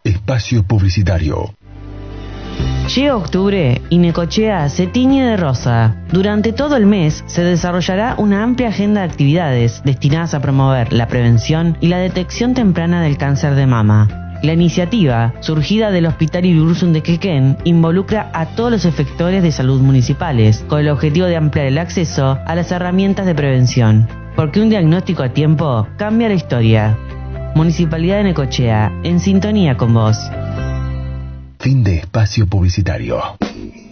Espacio publicitario. Llega octubre y Necochea se tiñe de rosa. Durante todo el mes se desarrollará una amplia agenda de actividades destinadas a promover la prevención y la detección temprana del cáncer de mama. La iniciativa, surgida del Hospital Irurzun de Quequén, involucra a todos los efectores de salud municipales, con el objetivo de ampliar el acceso a las herramientas de prevención. Porque un diagnóstico a tiempo cambia la historia. Municipalidad de Necochea, en sintonía con vos. Fin de espacio publicitario.